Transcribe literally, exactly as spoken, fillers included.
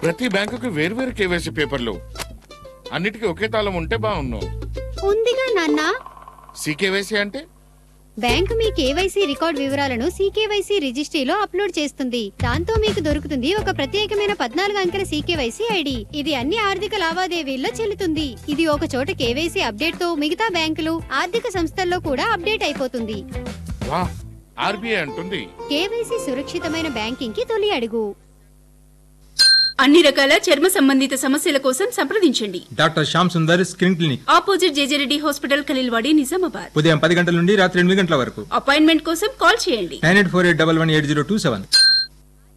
ప్రతి బ్యాంకుకి వేర్వేరు కేవైసీ పేపర్లు, అన్నిటికీ ఒకే తాళం ఉంటే బాగున్ను. ఉందిగా నాన్న. సీకేవైసీ అంటే బ్యాంకు మీ కేవైసీ రికార్డ్ వివరాలను సీకేవైసీ రిజిస్ట్రీలో అప్లోడ్ చేస్తుంది. దాంతో మీకు దొరుకుతుంది ఒక ప్రత్యేకమైన పద్నాలుగు అంకెల సీకేవైసీ ఐడి. ఇది అన్ని ఆర్థిక లావాదేవీల్లో చెల్లుతుంది. ఇది ఒక చోట కేవైసీ అప్డేట్ తో మిగతా బ్యాంకులు, ఆర్థిక సంస్థల్లో కూడా అప్డేట్ అయిపోతుంది. వాహ్, ఆర్బీఐ అంటుంది కేవైసీ సురక్షితమైన బ్యాంకింగ్ కి తొలి అడుగు. అన్ని రకాల చర్మ సంబంధిత సమస్యల కోసం సంప్రదించండి doctor Shyam Sundar skin clinic, opposite JJ Reddy hospital, Khaleelwadi, Nizamabad. ఉదయం పది గంటల నుండి రాత్రి ఎనిమిది గంటల వరకు. అపాయింట్మెంట్ కోసం కాల్ చేయండి nine eight four eight one one eight zero two seven.